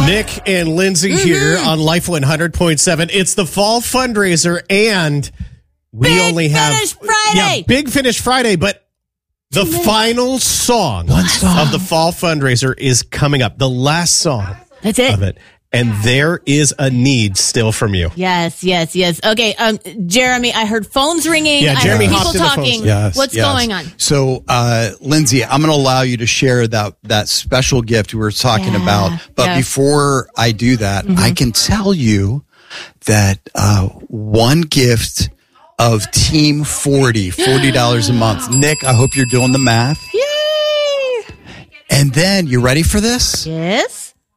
Nick and Lindsay here on Life 100.7. It's the fall fundraiser, and we only have Finish Friday. Big Finish Friday, but the final song of the fall fundraiser is coming up. The last song That's it. of it. And there is a need still from you. Yes. Okay, Jeremy, I heard phones ringing. Yeah, Jeremy I heard hopped people in the phones. talking. Yes, What's yes. going on? So, Lindsay, I'm going to allow you to share that special gift we were talking about. But before I do that, I can tell you that one gift of Team 40, $40 a month. Nick, I hope you're doing the math. Yay! And then, you ready for this? Yes.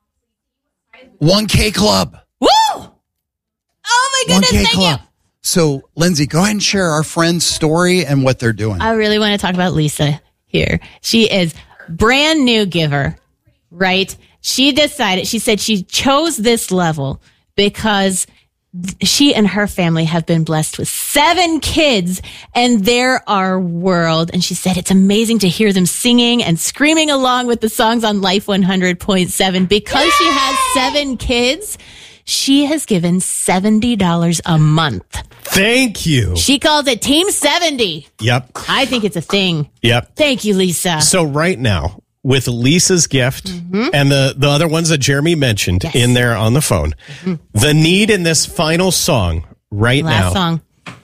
1K Club. Woo! Oh my goodness, 1K thank Club. you. So, Lindsay, go ahead and share our friend's story and what they're doing. I really want to talk about Lisa here. She is brand new giver, right? She said she chose this level because she and her family have been blessed with 7 kids and they're our world. And she said it's amazing to hear them singing and screaming along with the songs on Life 100.7. Because she has 7 kids, she has given $70 a month. Thank you. She calls it Team 70. Yep. I think it's a thing. Yep. Thank you, Lisa. So right now, with Lisa's gift and the other ones that Jeremy mentioned in there on the phone, the need in this final song Last song.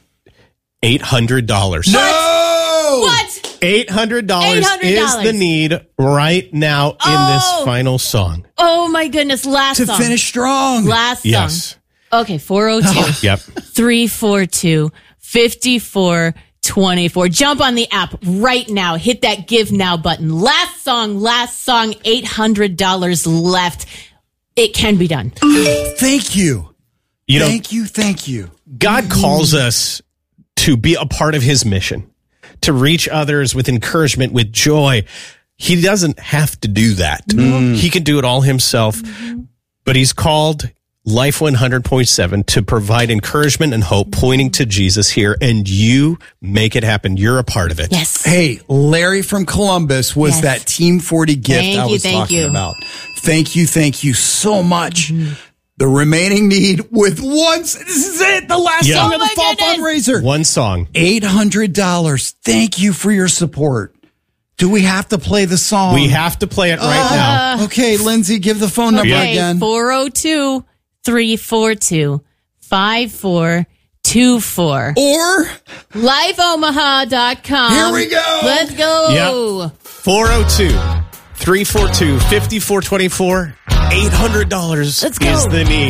$800. No! What? $800 is the need right now in this final song. Oh my goodness. Last To song. finish strong. Last song. Yes. Okay, 402 Yep. 342 5424. Jump on the app right now. Hit that give now button. Last song, $800 left. It can be done. Thank you. You know, Thank you. God calls us to be a part of his mission, to reach others with encouragement, with joy. He doesn't have to do that. He can do it all himself, but he's called Life 100.7 to provide encouragement and hope, pointing to Jesus here, and you make it happen. You're a part of it. Yes. Hey, Larry from Columbus was Yes. that Team 40 gift Thank I you, was thank talking you. about. Thank you so much. The remaining need with this is it, the last Yeah. song Oh of the my fall goodness. fundraiser. One song. $800. Thank you for your support. Do we have to play the song? We have to play it right now. Okay, Lindsay, give the phone number Okay, again. 402 342 5424. Or LifeOmaha.com. Here we go. Let's go. Yep. 402-342-5424. $800 Let's go. is the need.